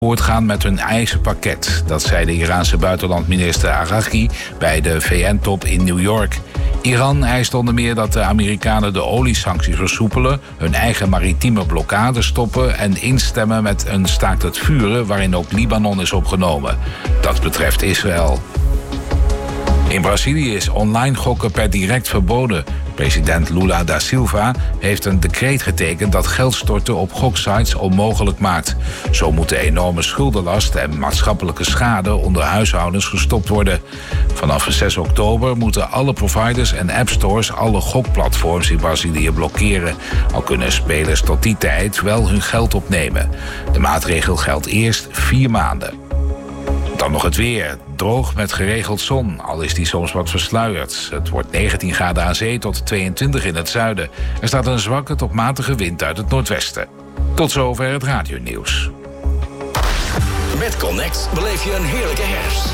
voortgaan met hun eigen pakket. Dat zei de Iraanse buitenlandminister Arghachi bij de VN-top in New York. Iran eist onder meer dat de Amerikanen de oliesancties versoepelen, hun eigen maritieme blokkade stoppen en instemmen met een staakt het vuren waarin ook Libanon is opgenomen. Dat betreft Israël. In Brazilië is online gokken per direct verboden. President Lula da Silva heeft een decreet getekend dat geld storten op goksites onmogelijk maakt. Zo moet de enorme schuldenlast en maatschappelijke schade onder huishoudens gestopt worden. Vanaf 6 oktober moeten alle providers en appstores alle gokplatforms in Brazilië blokkeren. Al kunnen spelers tot die tijd wel hun geld opnemen. De maatregel geldt eerst 4 maanden. Dan nog het weer. Droog met geregeld zon, al is die soms wat versluierd. Het wordt 19 graden aan zee tot 22 in het zuiden. Er staat een zwakke tot matige wind uit het noordwesten. Tot zover het radionieuws. Met Connect beleef je een heerlijke herfst.